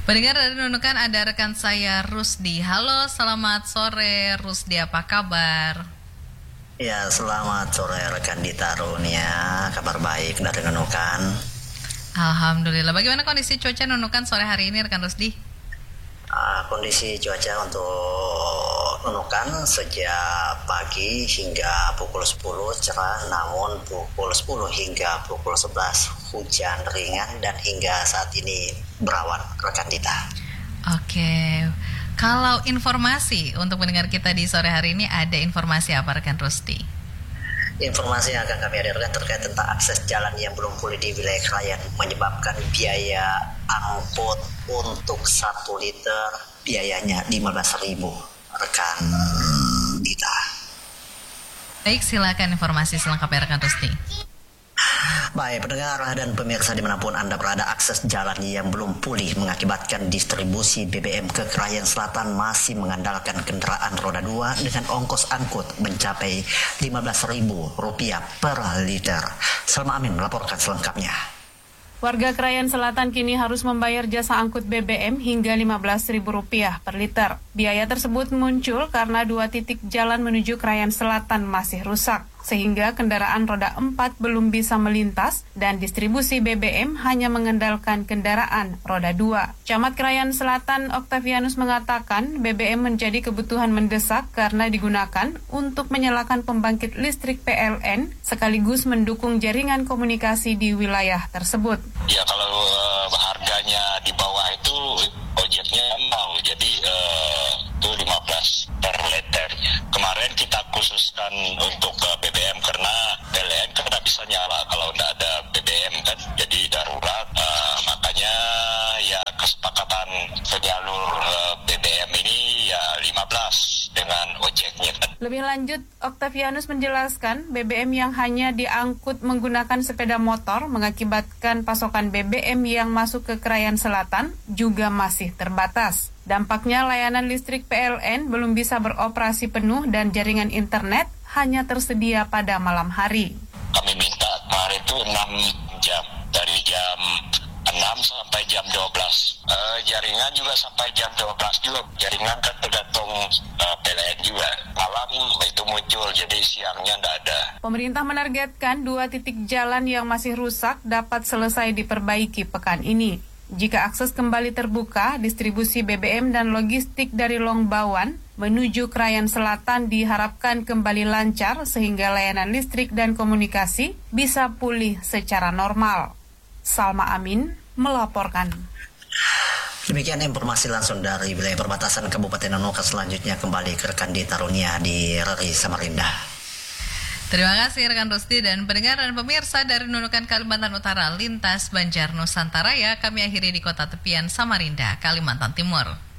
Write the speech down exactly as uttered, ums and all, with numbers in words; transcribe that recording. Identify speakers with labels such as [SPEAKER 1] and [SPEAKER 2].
[SPEAKER 1] Pendengar dari Nunukan, ada rekan saya Rusdi. Halo, selamat sore Rusdi, apa kabar?
[SPEAKER 2] Ya, selamat sore rekan di Tarunia. Kabar baik dari Nunukan.
[SPEAKER 1] Alhamdulillah. Bagaimana kondisi cuaca Nunukan sore hari ini rekan Rusdi?
[SPEAKER 2] Uh, kondisi cuaca untuk Nunukan sejak pagi hingga pukul sepuluh cerah, namun pukul sepuluh hingga pukul sebelas hujan ringan dan hingga saat ini berawan rekan Dita.
[SPEAKER 1] Oke, kalau informasi untuk mendengar kita di sore hari ini, ada informasi apa rekan Rusdi?
[SPEAKER 2] Informasi yang akan kami hadirkan terkait tentang akses jalan yang belum pulih di wilayah Krayan menyebabkan biaya angkut untuk satu liter biayanya lima belas ribu rekan Dita.
[SPEAKER 1] Baik, silakan informasi selengkapnya rekan Rusdi.
[SPEAKER 2] Baik, pendengar dan pemirsa dimanapun Anda berada, akses jalan yang belum pulih mengakibatkan distribusi B B M ke Krayan Selatan masih mengandalkan kendaraan roda dua dengan ongkos angkut mencapai lima belas ribu rupiah per liter. Salma Amin melaporkan selengkapnya.
[SPEAKER 3] Warga Krayan Selatan kini harus membayar jasa angkut B B M hingga lima belas ribu rupiah per liter. Biaya tersebut muncul karena dua titik jalan menuju Krayan Selatan masih rusak, sehingga kendaraan roda empat belum bisa melintas dan distribusi B B M hanya mengandalkan kendaraan roda dua. Camat Krayan Selatan Octavianus mengatakan B B M menjadi kebutuhan mendesak karena digunakan untuk menyalakan pembangkit listrik P L N sekaligus mendukung jaringan komunikasi di wilayah tersebut.
[SPEAKER 4] Ya, kalau uh, harganya di bawah itu ojeknya mau jadi uh, itu lima belas per liter. Kemarin kita khususkan untuk uh, B B M karena P L N kan tidak bisa nyala kalau tidak ada B B M kan, jadi darurat. Uh, makanya ya kesepakatan penyalur uh, B B M ini ya lima belas dengan ojeknya kan.
[SPEAKER 3] Lebih lanjut, Octavianus menjelaskan B B M yang hanya diangkut menggunakan sepeda motor mengakibatkan pasokan B B M yang masuk ke Krayan Selatan juga masih terbatas. Dampaknya layanan listrik P L N belum bisa beroperasi penuh dan jaringan internet hanya tersedia pada malam hari.
[SPEAKER 4] Kami minta kemarin itu enam jam, dari jam enam sampai jam dua belas. Uh, jaringan juga sampai jam dua belas juga. Jaringan kan tergantung uh, P L N juga. Malam itu muncul, jadi siangnya tidak ada.
[SPEAKER 3] Pemerintah menargetkan dua titik jalan yang masih rusak dapat selesai diperbaiki pekan ini. Jika akses kembali terbuka, distribusi B B M dan logistik dari Longbawan menuju Krayan Selatan diharapkan kembali lancar sehingga layanan listrik dan komunikasi bisa pulih secara normal. Salma Amin melaporkan.
[SPEAKER 2] Demikian informasi langsung dari wilayah perbatasan Kabupaten Nunukan. Selanjutnya kembali ke rekan di Tarunia di Reri Samarinda.
[SPEAKER 1] Terima kasih rekan Rusdi dan pendengar dan pemirsa dari Nunukan Kalimantan Utara lintas Banjar Nusantara. Ya, kami akhiri di kota tepian Samarinda, Kalimantan Timur.